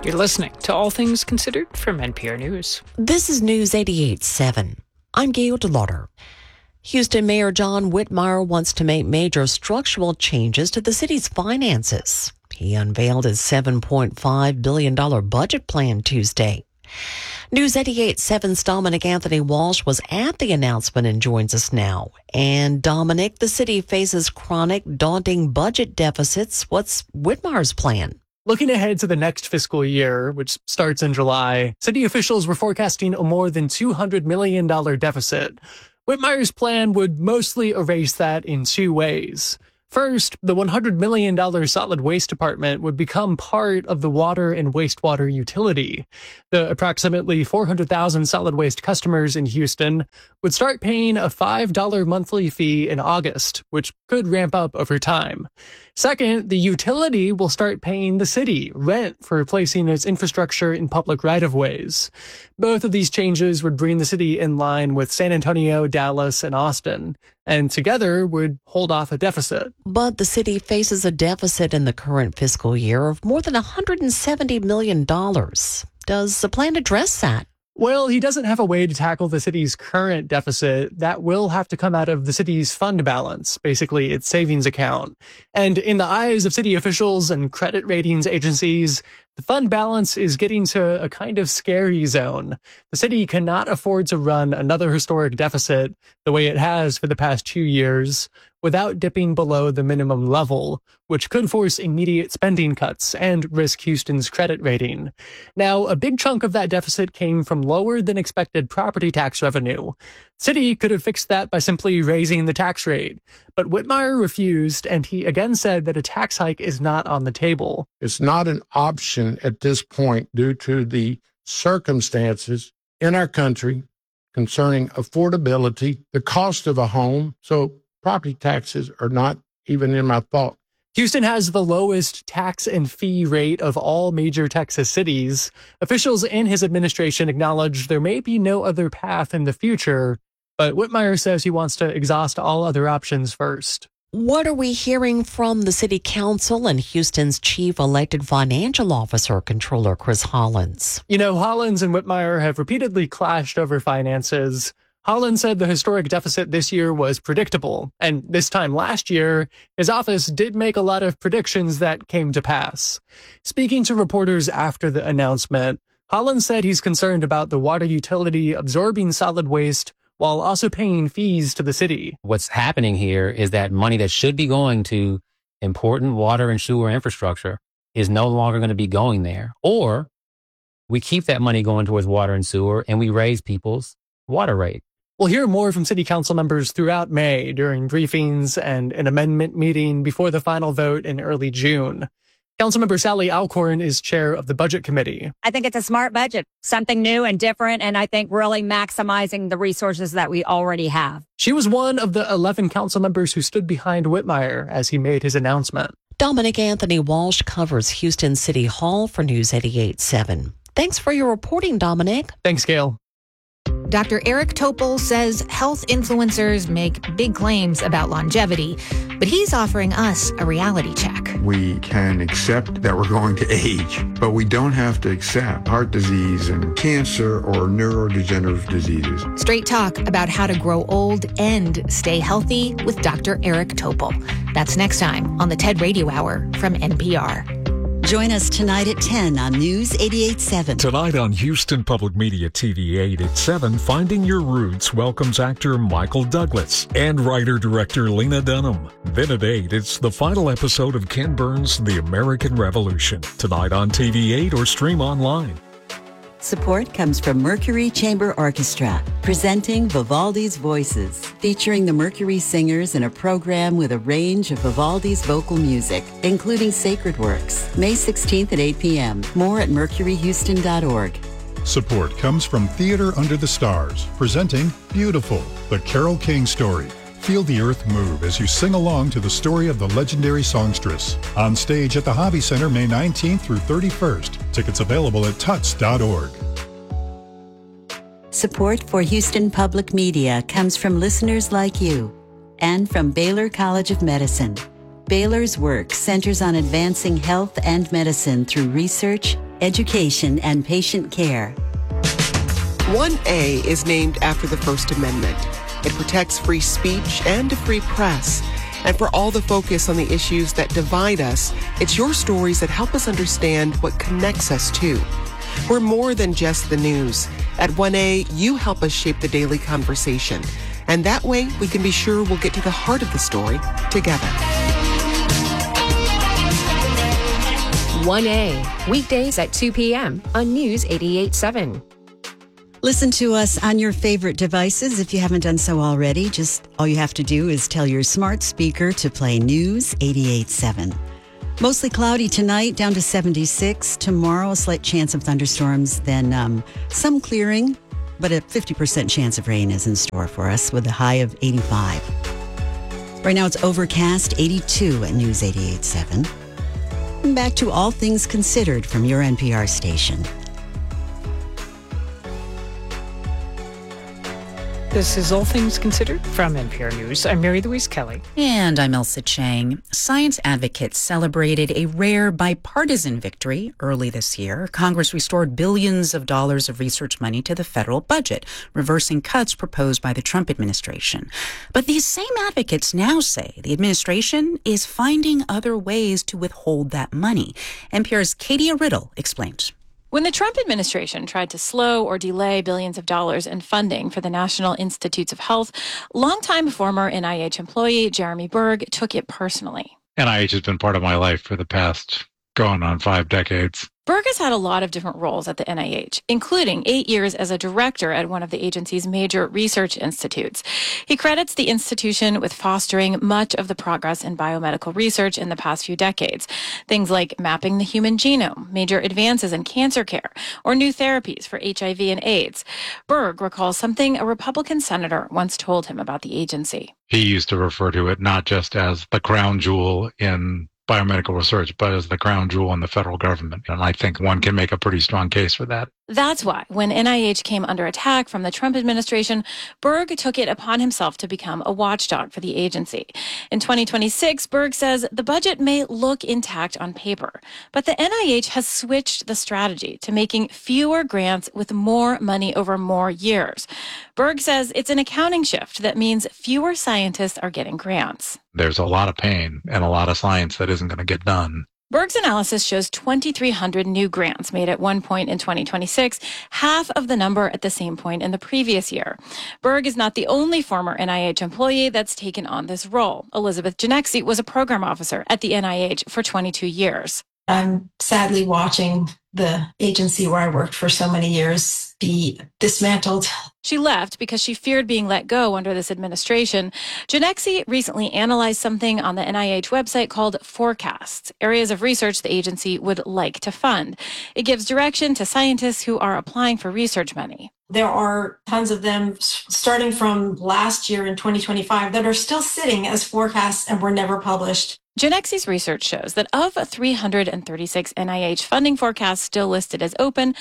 You're listening to All Things Considered from NPR News. This is News 88.7. I'm Gail DeLauder. Houston Mayor John Whitmire wants to make major structural changes to the city's finances. He unveiled his $7.5 billion budget plan Tuesday. News 88.7's Dominic Anthony Walsh was at the announcement and joins us now. And Dominic, the city faces chronic, daunting budget deficits. What's Whitmire's plan? Looking ahead to the next fiscal year, which starts in July, city officials were forecasting a more than $200 million deficit. Whitmire's plan would mostly erase that in two ways. First, the $100 million solid waste department would become part of the water and wastewater utility. The approximately 400,000 solid waste customers in Houston would start paying a $5 monthly fee in August, which could ramp up over time. Second, the utility will start paying the city rent for replacing its infrastructure in public right-of-ways. Both of these changes would bring the city in line with San Antonio, Dallas, and Austin, and together would hold off a deficit. But the city faces a deficit in the current fiscal year of more than $170 million. Does the plan address that? Well, he doesn't have a way to tackle the city's current deficit. That will have to come out of the city's fund balance, basically its savings account. And in the eyes of city officials and credit ratings agencies, the fund balance is getting to a kind of scary zone. The city cannot afford to run another historic deficit the way it has for the past 2 years without dipping below the minimum level, which could force immediate spending cuts and risk Houston's credit rating. Now, a big chunk of that deficit came from lower than expected property tax revenue. City could have fixed that by simply raising the tax rate, but Whitmire refused, and he again said that a tax hike is not on the table. It's not an option at this point due to the circumstances in our country concerning affordability, the cost of a home. So property taxes are not even in my thought. Houston has the lowest tax and fee rate of all major Texas cities. Officials in his administration acknowledge there may be no other path in the future, but Whitmire says he wants to exhaust all other options first. What are we hearing from the city council and Houston's chief elected financial officer, Controller Chris Hollins? You know, Hollins and Whitmire have repeatedly clashed over finances. Hollins said the historic deficit this year was predictable, and this time last year, his office did make a lot of predictions that came to pass. Speaking to reporters after the announcement, Hollins said he's concerned about the water utility absorbing solid waste while also paying fees to the city. What's happening here is that money that should be going to important water and sewer infrastructure is no longer going to be going there. Or we keep that money going towards water and sewer and we raise people's water rate. We'll hear more from city council members throughout May during briefings and an amendment meeting before the final vote in early June. Councilmember Sally Alcorn is chair of the Budget Committee. I think it's a smart budget, something new and different, and I think really maximizing the resources that we already have. She was one of the 11 council members who stood behind Whitmire as he made his announcement. Dominic Anthony Walsh covers Houston City Hall for News 88.7. Thanks for your reporting, Dominic. Thanks, Gail. Dr. Eric Topol says health influencers make big claims about longevity, but he's offering us a reality check. We can accept that we're going to age, but we don't have to accept heart disease and cancer or neurodegenerative diseases. Straight talk about how to grow old and stay healthy with Dr. Eric Topol. That's next time on the TED Radio Hour from NPR. Join us tonight at 10 on News 88.7. Tonight on Houston Public Media TV 8 at 7, Finding Your Roots welcomes actor Michael Douglas and writer-director Lena Dunham. Then at 8, it's the final episode of Ken Burns' The American Revolution. Tonight on TV 8 or stream online. Support comes from Mercury Chamber Orchestra, presenting Vivaldi's Voices, featuring the Mercury Singers in a program with a range of Vivaldi's vocal music, including sacred works. May 16th at 8 p.m. More at mercuryhouston.org. Support comes from Theater Under the Stars, presenting Beautiful, the Carole King story. Feel the earth move as you sing along to the story of the legendary songstress. On stage at the Hobby Center May 19th through 31st. Tickets available at tuts.org. Support for Houston Public Media comes from listeners like you and from Baylor College of Medicine. Baylor's work centers on advancing health and medicine through research, education, and patient care. 1A is named after the First Amendment. It protects free speech and a free press. And for all the focus on the issues that divide us, it's your stories that help us understand what connects us too. We're more than just the news. At 1A, you help us shape the daily conversation. And that way, we can be sure we'll get to the heart of the story together. 1A, weekdays at 2 p.m. on News 88.7. Listen to us on your favorite devices. If you haven't done so already, just all you have to do is tell your smart speaker to play News 88.7. Mostly cloudy tonight, down to 76. Tomorrow, a slight chance of thunderstorms, then some clearing, but a 50% chance of rain is in store for us with a high of 85. Right now it's overcast, 82 at News 88.7. And back to All Things Considered from your NPR station. This is All Things Considered from NPR News. I'm Mary Louise Kelly. And I'm Elsa Chang. Science advocates celebrated a rare bipartisan victory early this year. Congress restored billions of dollars of research money to the federal budget, reversing cuts proposed by the Trump administration. But these same advocates now say the administration is finding other ways to withhold that money. NPR's Katie Riddle explains. When the Trump administration tried to slow or delay billions of dollars in funding for the National Institutes of Health, longtime former NIH employee Jeremy Berg took it personally. NIH has been part of my life for the past going on 5 decades. Berg has had a lot of different roles at the NIH, including 8 years as a director at one of the agency's major research institutes. He credits the institution with fostering much of the progress in biomedical research in the past few decades. Things like mapping the human genome, major advances in cancer care, or new therapies for HIV and AIDS. Berg recalls something a Republican senator once told him about the agency. He used to refer to it not just as the crown jewel in biomedical research, but as the crown jewel in the federal government. And I think one can make a pretty strong case for that. That's why, when NIH came under attack from the Trump administration, Berg took it upon himself to become a watchdog for the agency. In 2026, Berg says the budget may look intact on paper, but the NIH has switched the strategy to making fewer grants with more money over more years. Berg says it's an accounting shift that means fewer scientists are getting grants. There's a lot of pain and a lot of science that isn't going to get done. Berg's analysis shows 2,300 new grants made at one point in 2026, half of the number at the same point in the previous year. Berg is not the only former NIH employee that's taken on this role. Elizabeth Genexi was a program officer at the NIH for 22 years. I'm sadly watching the agency where I worked for so many years be dismantled. She left because she feared being let go under this administration. Genexi recently analyzed something on the NIH website called Forecasts, areas of research the agency would like to fund. It gives direction to scientists who are applying for research money. There are tons of them starting from last year in 2025 that are still sitting as forecasts and were never published. Genexi's research shows that of 336 NIH funding forecasts still listed as open,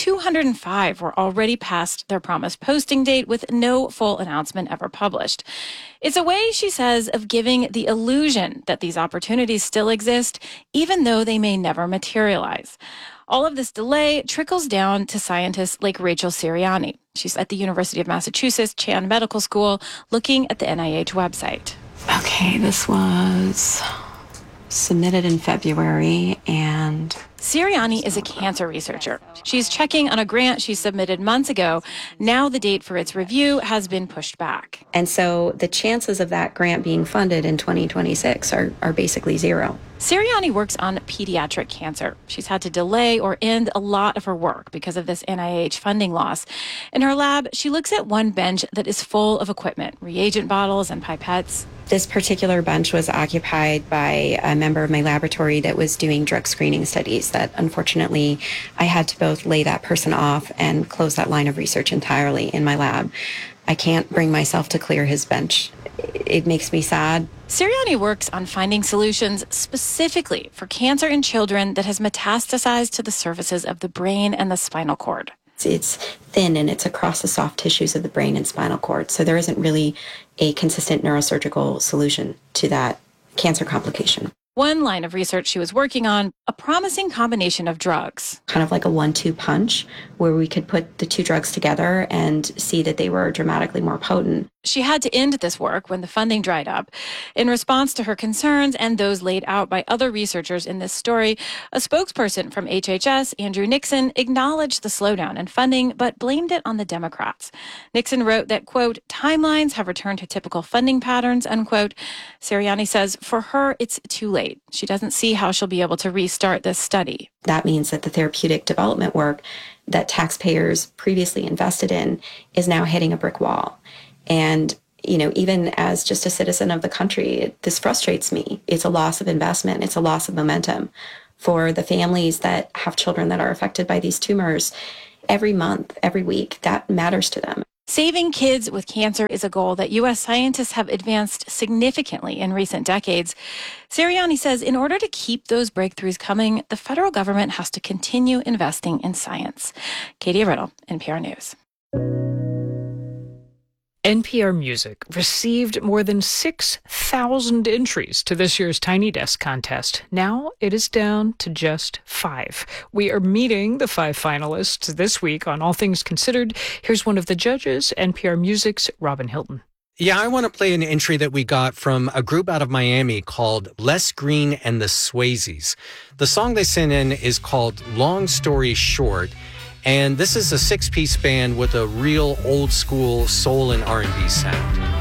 205 were already past their promised posting date with no full announcement ever published. It's a way, she says, of giving the illusion that these opportunities still exist, even though they may never materialize. All of this delay trickles down to scientists like Rachel Sirianni. She's at the University of Massachusetts Chan Medical School looking at the NIH website. Okay, this was submitted in February, and Sirianni is a cancer researcher. She's checking on a grant she submitted months ago. Now the date for its review has been pushed back. And so the chances of that grant being funded in 2026 are basically zero. Sirianni works on pediatric cancer. She's had to delay or end a lot of her work because of this NIH funding loss. In her lab, she looks at one bench that is full of equipment, reagent bottles and pipettes. This particular bench was occupied by a member of my laboratory that was doing drug screening studies that unfortunately I had to both lay that person off and close that line of research entirely in my lab. I can't bring myself to clear his bench. It makes me sad. Sirianni works on finding solutions specifically for cancer in children that has metastasized to the surfaces of the brain and the spinal cord. It's thin and it's across the soft tissues of the brain and spinal cord. So there isn't really a consistent neurosurgical solution to that cancer complication. One line of research she was working on, a promising combination of drugs. Kind of like a 1-2 punch where we could put the two drugs together and see that they were dramatically more potent. She had to end this work when the funding dried up. In response to her concerns and those laid out by other researchers in this story, a spokesperson from HHS, Andrew Nixon, acknowledged the slowdown in funding, but blamed it on the Democrats. Nixon wrote that, quote, timelines have returned to typical funding patterns, unquote. Sirianni says for her, it's too late. She doesn't see how she'll be able to restart this study. That means that the therapeutic development work that taxpayers previously invested in is now hitting a brick wall. And, even as just a citizen of the country, this frustrates me. It's a loss of investment. It's a loss of momentum for the families that have children that are affected by these tumors. Every month, every week, that matters to them. Saving kids with cancer is a goal that U.S. scientists have advanced significantly in recent decades. Sirianni says in order to keep those breakthroughs coming, the federal government has to continue investing in science. Katie Riddle, NPR News. NPR Music received more than 6,000 entries to this year's Tiny Desk contest. Now it is down to just 5. We are meeting the 5 finalists this week on All Things Considered. Here's one of the judges, NPR Music's Robin Hilton. Yeah, I want to play an entry that we got from a group out of Miami called Les Green and the Swayzes. The song they sent in is called Long Story Short. And this is a 6-piece band with a real old school soul and R&B sound.